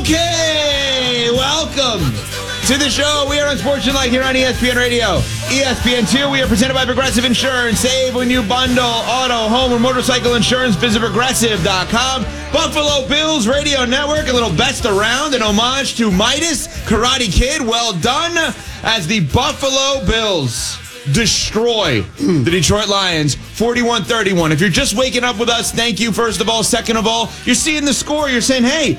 Okay, welcome to the show. We are on Sports Tonight here on ESPN Radio. ESPN2, we are presented by Progressive Insurance. Save when you bundle auto, home, or motorcycle insurance. Visit Progressive.com. Buffalo Bills Radio Network, a little best around, an homage to Midas, Karate Kid. Well done, as the Buffalo Bills destroy the Detroit Lions 41-31. If you're just waking up with us, thank you, first of all. Second of all, you're seeing the score. You're saying, hey,